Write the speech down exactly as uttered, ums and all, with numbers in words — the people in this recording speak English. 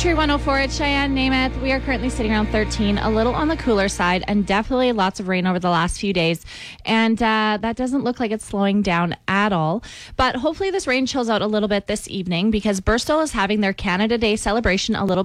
Country one oh four at Cheyenne, Namath. We are currently sitting around thirteen, a little on the cooler side, and definitely lots of rain over the last few days. And uh, that doesn't look like it's slowing down at all. But hopefully this rain chills out a little bit this evening because Burstall is having their Canada Day celebration a little